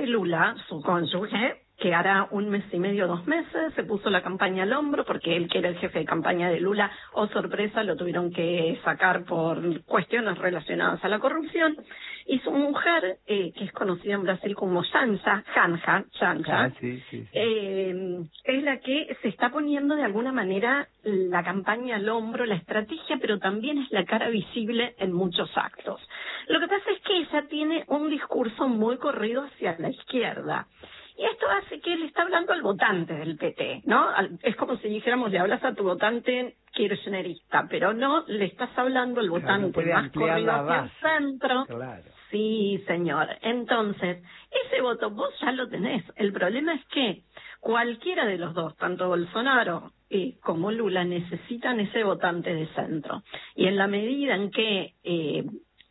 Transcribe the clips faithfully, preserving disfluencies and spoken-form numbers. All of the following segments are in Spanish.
Lula, su cónyuge, que hará un mes y medio, dos meses, se puso la campaña al hombro porque él, que era el jefe de campaña de Lula, oh sorpresa, lo tuvieron que sacar por cuestiones relacionadas a la corrupción. Y su mujer, eh, que es conocida en Brasil como Janja, Janja, Janja, ah, sí, sí, sí. Eh, es la que se está poniendo de alguna manera la campaña al hombro, la estrategia, pero también es la cara visible en muchos actos. Lo que pasa es que ella tiene un discurso muy corrido hacia la izquierda. Y esto hace que él está hablando al votante del P T, ¿no? Es como si dijéramos, le hablas a tu votante kirchnerista, pero no, le estás hablando al votante claro, más corrido hacia el centro. Claro. Sí, señor. Entonces, ese voto vos ya lo tenés. El problema es que cualquiera de los dos, tanto Bolsonaro eh, como Lula, necesitan ese votante de centro. Y en la medida en que eh,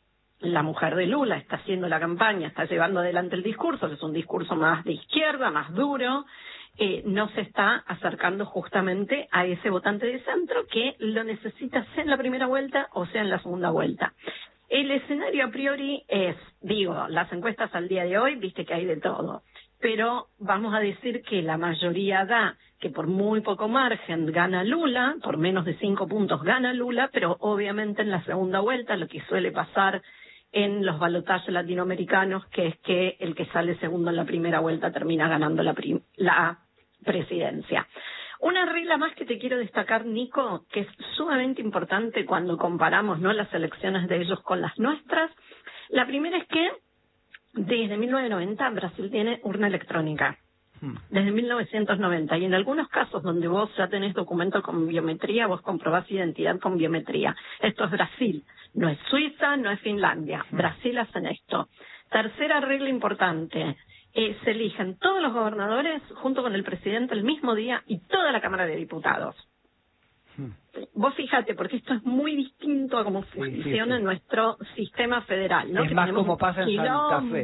la mujer de Lula está haciendo la campaña, está llevando adelante el discurso, que es un discurso más de izquierda, más duro, eh, no se está acercando justamente a ese votante de centro que lo necesita sea en la primera vuelta o sea en la segunda vuelta. El escenario a priori es, digo, las encuestas al día de hoy, viste que hay de todo, pero vamos a decir que la mayoría da que por muy poco margen gana Lula, por menos de cinco puntos gana Lula, pero obviamente en la segunda vuelta lo que suele pasar en los balotajes latinoamericanos, que es que el que sale segundo en la primera vuelta termina ganando la, prim la presidencia. Una regla más que te quiero destacar, Nico, que es sumamente importante cuando comparamos, ¿no?, las elecciones de ellos con las nuestras. La primera es que desde mil novecientos noventa Brasil tiene urna electrónica. Desde mil novecientos noventa, y en algunos casos donde vos ya tenés documento con biometría, vos comprobás identidad con biometría. Esto es Brasil, no es Suiza, no es Finlandia. Brasil hacen esto. Tercera regla importante, eh, se eligen todos los gobernadores junto con el presidente el mismo día y toda la Cámara de Diputados. Vos fíjate, porque esto es muy distinto a cómo sí, funciona sí, sí. nuestro sistema federal, ¿no? Es que más como pasa en Santa Fe.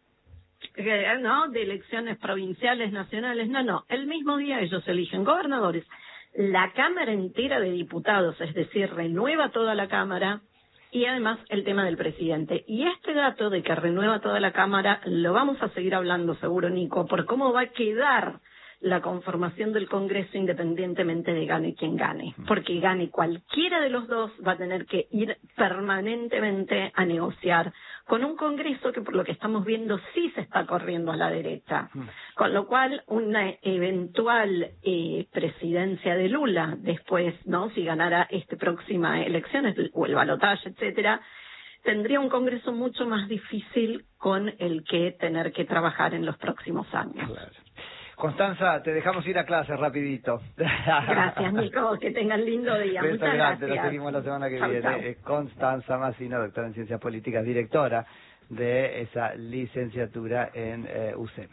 ¿No? De elecciones provinciales, nacionales, no, no. El mismo día ellos eligen gobernadores. La Cámara entera de Diputados, es decir, renueva toda la Cámara, y además el tema del presidente. Y este dato de que renueva toda la Cámara lo vamos a seguir hablando seguro, Nico, por cómo va a quedar la conformación del Congreso independientemente de gane quien gane. Porque gane cualquiera de los dos, va a tener que ir permanentemente a negociar con un Congreso que por lo que estamos viendo sí se está corriendo a la derecha. Con lo cual, una eventual eh, presidencia de Lula después, ¿no?, si ganara esta próxima elecciones o el balotaje, etcétera, tendría un Congreso mucho más difícil con el que tener que trabajar en los próximos años. Claro. Constanza, te dejamos ir a clase rapidito. Gracias, Nico, que tengan lindo día. Beso Muchas grande, gracias. Nos seguimos la semana que chau, viene. Chau. Es Constanza Massina, doctora en Ciencias Políticas, directora de esa licenciatura en eh, U C E M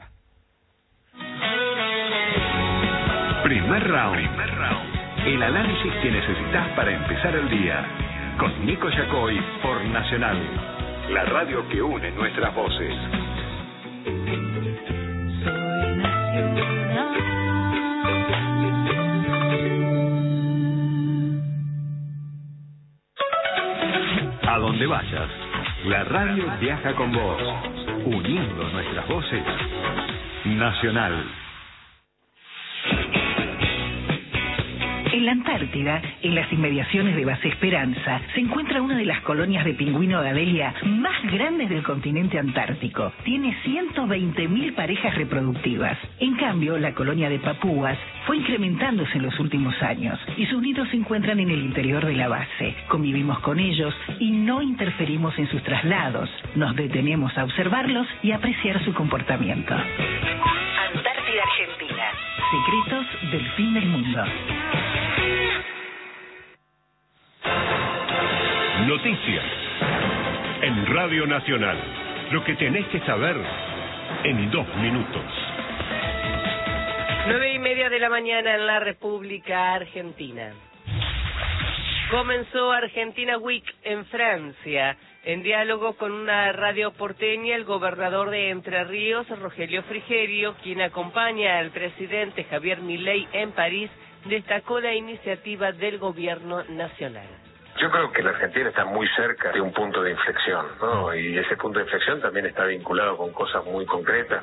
A. Primer round. Primer round. El análisis que necesitas para empezar el día. Con Nico Yacoy por Nacional. La radio que une nuestras voces. A donde vayas, la radio viaja con vos, uniendo nuestras voces. Nacional. En la Antártida, en las inmediaciones de Base Esperanza, se encuentra una de las colonias de pingüino de Adelia más grandes del continente antártico. Tiene ciento veinte mil parejas reproductivas. En cambio, la colonia de papúas fue incrementándose en los últimos años y sus nidos se encuentran en el interior de la base. Convivimos con ellos y no interferimos en sus traslados. Nos detenemos a observarlos y apreciar su comportamiento. Antártida Argentina. Secretos del fin del mundo. Noticias en Radio Nacional. Lo que tenés que saber en dos minutos. Nueve y media de la mañana en la República Argentina. Comenzó Argentina Week en Francia. En diálogo con una radio porteña, el gobernador de Entre Ríos, Rogelio Frigerio, quien acompaña al presidente Javier Milei en París, destacó la iniciativa del gobierno nacional. Yo creo que la Argentina está muy cerca de un punto de inflexión, ¿no? Y ese punto de inflexión también está vinculado con cosas muy concretas.